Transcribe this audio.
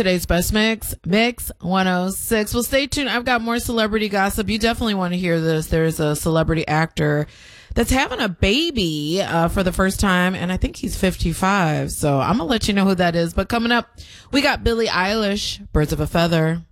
today's Best Mix 106. Well, stay tuned. I've got more celebrity gossip. You definitely want to hear this. There's a celebrity actor that's having a baby for the first time, and I think he's 55. So I'm going to let you know who that is. But coming up, we got Billie Eilish, Birds of a Feather.